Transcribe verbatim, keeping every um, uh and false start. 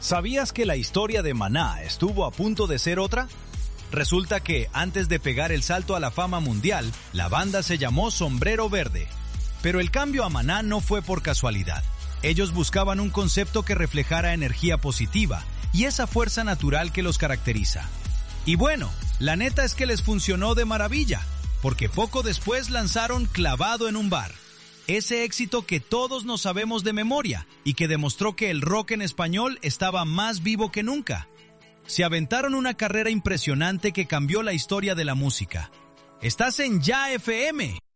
¿Sabías que la historia de Maná estuvo a punto de ser otra? Resulta que, antes de pegar el salto a la fama mundial, la banda se llamó Sombrero Verde. Pero el cambio a Maná no fue por casualidad. Ellos buscaban un concepto que reflejara energía positiva y esa fuerza natural que los caracteriza. Y bueno, la neta es que les funcionó de maravilla, porque poco después lanzaron Clavado en un bar. Ese éxito que todos nos sabemos de memoria y que demostró que el rock en español estaba más vivo que nunca. Se aventaron una carrera impresionante que cambió la historia de la música. Estás en Ya F M.